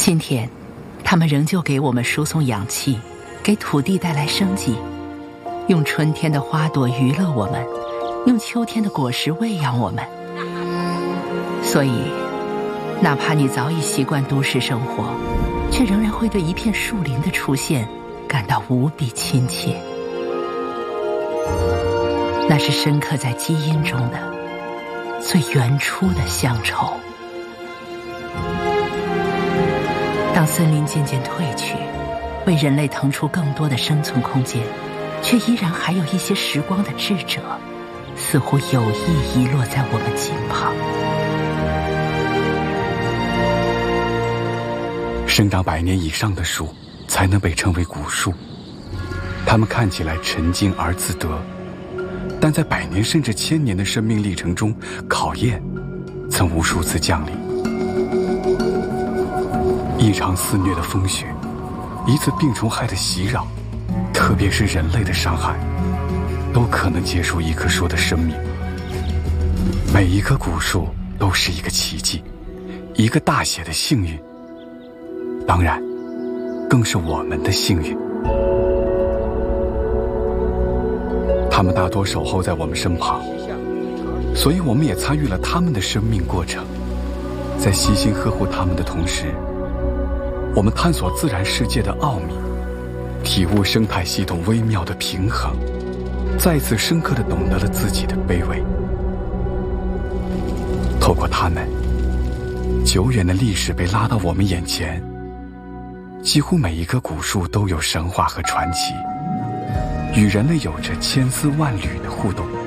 今天，它们仍旧给我们输送氧气，给土地带来生机，用春天的花朵娱乐我们，用秋天的果实喂养我们。所以，哪怕你早已习惯都市生活，却仍然会对一片树林的出现感到无比亲切。那是深刻在基因中的最原初的乡愁。当森林渐渐退去，为人类腾出更多的生存空间，却依然还有一些时光的智者，似乎有意遗落在我们近旁。 生长100年以上的树才能被称为古树，它们看起来沉静而自得，但在100年甚至1000年的生命历程中，考验曾无数次降临。一场肆虐的风雪，一次病虫害的袭扰，特别是人类的伤害，都可能结束一棵树的生命。每一棵古树都是一个奇迹，一个大写的幸运，当然更是我们的幸运。他们大多守候在我们身旁，所以我们也参与了他们的生命过程。在悉心呵护他们的同时，我们探索自然世界的奥秘，体悟生态系统微妙的平衡，再次深刻地懂得了自己的卑微。透过他们，久远的历史被拉到我们眼前，几乎每一棵古树都有神话和传奇，与人类有着千丝万缕的互动。